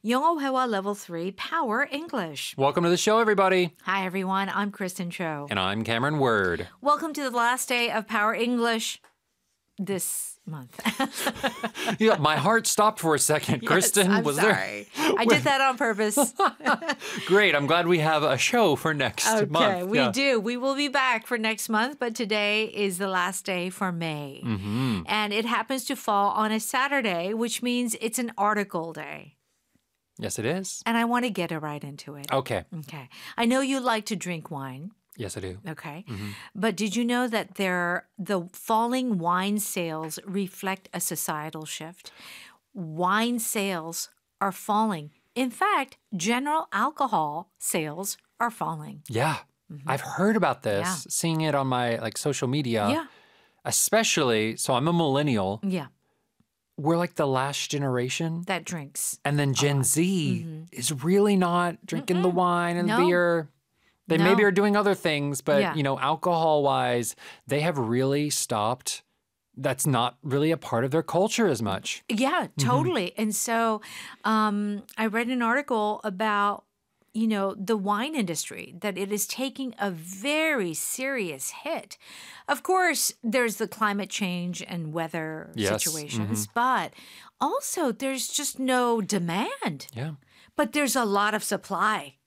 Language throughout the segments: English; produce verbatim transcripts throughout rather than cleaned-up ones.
영어 회화 Level three Power English. Welcome to the show, everybody. Hi, everyone. I'm Kristen Cho. And I'm Cameron Word. Welcome to the last day of Power English this month. Yeah, my heart stopped for a second. Yes, Kristen, I'm was sorry. there? I did that on purpose. Great. I'm glad we have a show for next Okay, month. we Yeah. do. We will be back for next month, but today is the last day for May. Mm-hmm. And it happens to fall on a Saturday, which means it's an article day. Yes, it is. And I want to get right into it. Okay. Okay. I know you like to drink wine. Yes, I do. Okay. Mm-hmm. But did you know that there the falling wine sales reflect a societal shift? Wine sales are falling. In fact, general alcohol sales are falling. Yeah. I've heard about this, Yeah. seeing it on my like social media. Yeah. Especially, so I'm a millennial. Yeah. We're like the last generation. That drinks. And then Gen Z is really not drinking the wine and No. beer. They No. maybe are doing other things, but, Yeah. you know, alcohol-wise, they have really stopped. That's not really a part of their culture as much. Yeah, totally. And so um, I read an article about, you know, the wine industry, that it is taking a very serious hit. Of course, there's the climate change and weather Yes, situations, but also there's just no demand. Yeah. But there's a lot of supply.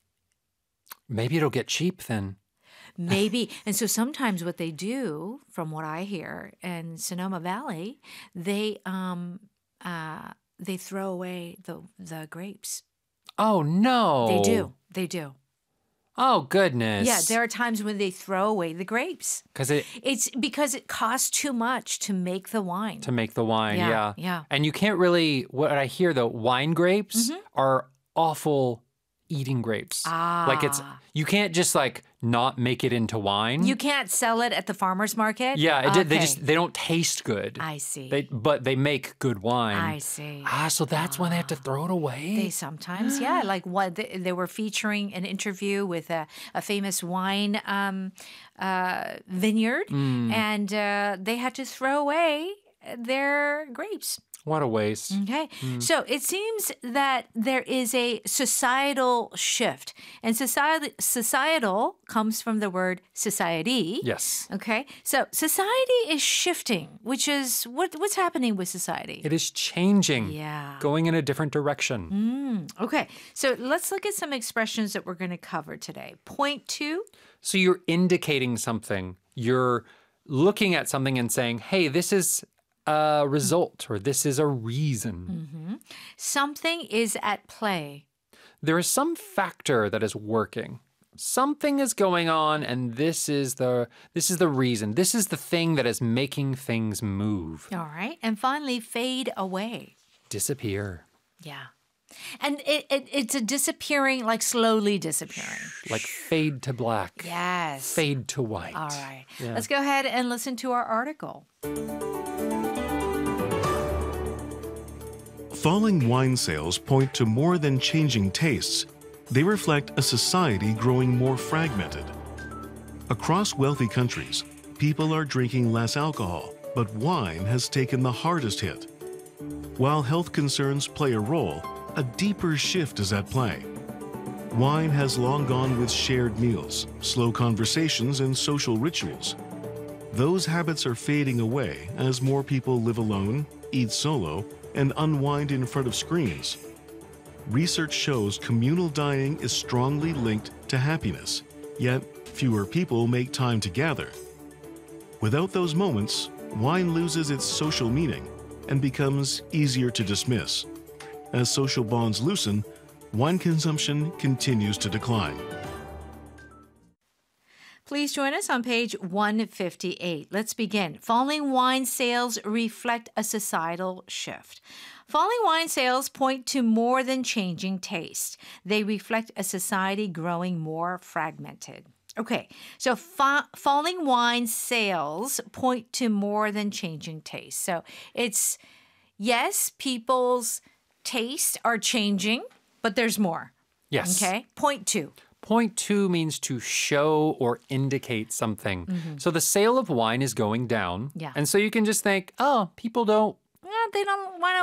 Maybe it'll get cheap then. Maybe. And so sometimes what they do, from what I hear in Sonoma Valley, they um uh they throw away the the grapes. Oh, no. They do. They do. Oh, goodness. Yeah, there are times when they throw away the grapes. Because it It's because it costs too much to make the wine. to make the wine, Yeah, yeah. yeah. And you can't really, what I hear though, wine grapes are awful eating grapes. Like it's, Ah. you can't just like not make it into wine. You can't sell it at the farmer's market? Yeah, it did, they Okay. just, they don't taste good. I see. They, but they make good wine. I see. Ah, so that's when they have to throw it away? They sometimes, yeah. Like what they, they were featuring an interview with a, a famous wine um, uh, vineyard, Mm. and uh, they had to throw away their grapes. What a waste. Okay. So it seems that there is a societal shift. And society, societal comes from the word society. Yes. Okay. So society is shifting, which is what what's happening with society? It is changing. Yeah. Going in a different direction. Mm, okay. So let's look at some expressions that we're going to cover today. Point two. So you're indicating something. You're looking at something and saying, hey, this is a result or this is a reason. Something is at play. There is some factor that is working. Something is going on and this is the this is the reason. This is the thing that is making things move. All right. And finally, fade away. Disappear. Yeah. And it, it it's a disappearing, like slowly disappearing. Like fade to black. Yes. Fade to white. All right. Yeah. Let's go ahead and listen to our article. Falling wine sales point to more than changing tastes. They reflect a society growing more fragmented. Across wealthy countries, people are drinking less alcohol, but wine has taken the hardest hit. While health concerns play a role, a deeper shift is at play. Wine has long gone with shared meals, slow conversations, and social rituals. Those habits are fading away as more people live alone, eat solo, and unwind in front of screens. Research shows communal dining is strongly linked to happiness, yet fewer people make time to gather. Without those moments, wine loses its social meaning and becomes easier to dismiss. As social bonds loosen, wine consumption continues to decline. Please join us on page one fifty-eight. Let's begin. Falling wine sales reflect a societal shift. Falling wine sales point to more than changing taste. They reflect a society growing more fragmented. Okay, so fa- falling wine sales point to more than changing taste. So it's, yes, people's tastes are changing, but there's more. Yes. Okay, point two. Point two means to show or indicate something. So the sale of wine is going down. Yeah. And so you can just think, oh, people don't Eh, they don't want